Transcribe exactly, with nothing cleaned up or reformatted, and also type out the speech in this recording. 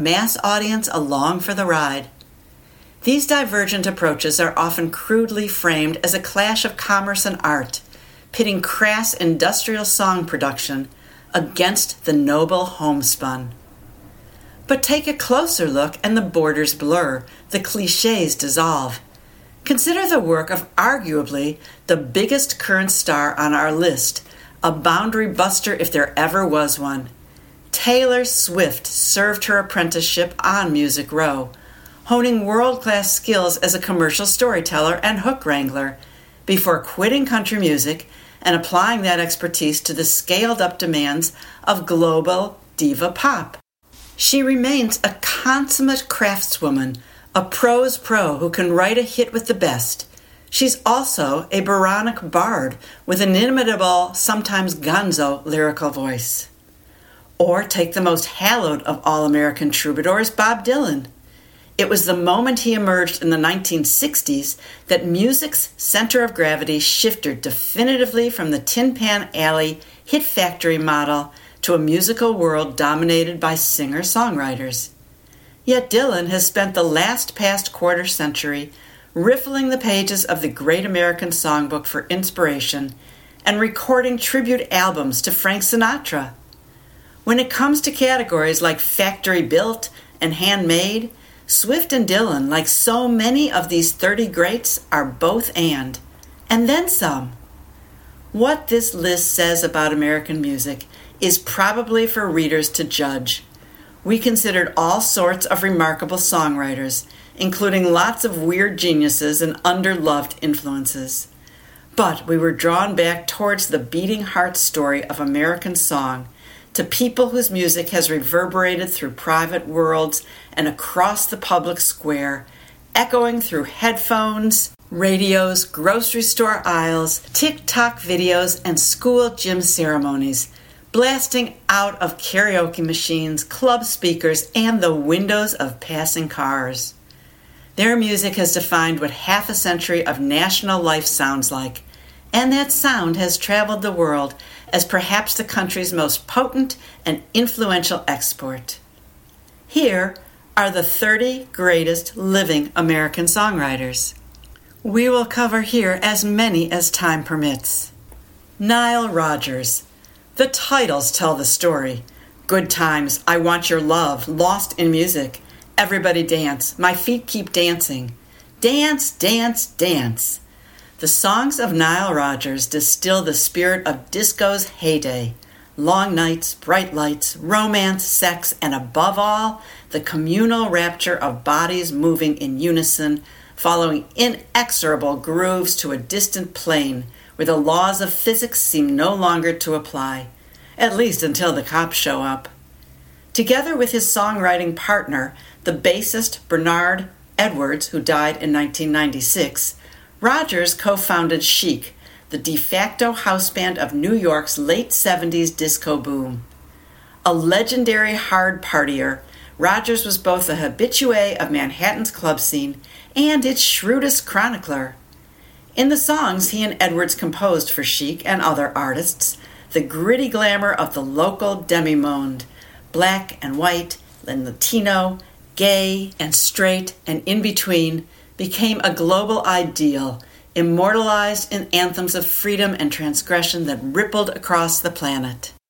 mass audience along for the ride. These divergent approaches are often crudely framed as a clash of commerce and art, pitting crass industrial song production against the noble homespun. But take a closer look and the borders blur, the cliches dissolve. Consider the work of arguably the biggest current star on our list, a boundary buster if there ever was one. Taylor Swift served her apprenticeship on Music Row, honing world-class skills as a commercial storyteller and hook wrangler, before quitting country music and applying that expertise to the scaled-up demands of global diva pop. She remains a consummate craftswoman, a pro's pro who can write a hit with the best. She's also a Byronic bard with an inimitable, sometimes gonzo, lyrical voice. Or take the most hallowed of all American troubadours, Bob Dylan. It was the moment he emerged in the nineteen sixties that music's center of gravity shifted definitively from the Tin Pan Alley hit factory model to a musical world dominated by singer-songwriters. Yet Dylan has spent the last past quarter century riffling the pages of the Great American Songbook for inspiration and recording tribute albums to Frank Sinatra. When it comes to categories like factory-built and handmade, Swift and Dylan, like so many of these thirty greats, are both and, and then some. What this list says about American music is probably for readers to judge. We considered all sorts of remarkable songwriters, including lots of weird geniuses and underloved influences. But we were drawn back towards the beating heart story of American song, to people whose music has reverberated through private worlds and across the public square, echoing through headphones, radios, grocery store aisles, TikTok videos, and school gym ceremonies, blasting out of karaoke machines, club speakers, and the windows of passing cars. Their music has defined what half a century of national life sounds like, and that sound has traveled the world as perhaps the country's most potent and influential export. Here are the thirty greatest living American songwriters. We will cover here as many as time permits. Nile Rodgers. The titles tell the story. Good Times, I Want Your Love, Lost in Music, Everybody Dance, My Feet Keep Dancing. Dance, dance, dance. The songs of Nile Rodgers distill the spirit of disco's heyday. Long nights, bright lights, romance, sex, and above all, the communal rapture of bodies moving in unison, following inexorable grooves to a distant plane where the laws of physics seem no longer to apply, at least until the cops show up. Together with his songwriting partner, the bassist Bernard Edwards, who died in nineteen ninety-six, Rodgers co-founded Chic, the de facto house band of New York's late seventies disco boom. A legendary hard partier, Rodgers was both a habitué of Manhattan's club scene and its shrewdest chronicler. In the songs he and Edwards composed for Chic and other artists, the gritty glamour of the local demi-monde, black and white and Latino, gay and straight and in between, became a global ideal, immortalized in anthems of freedom and transgression that rippled across the planet.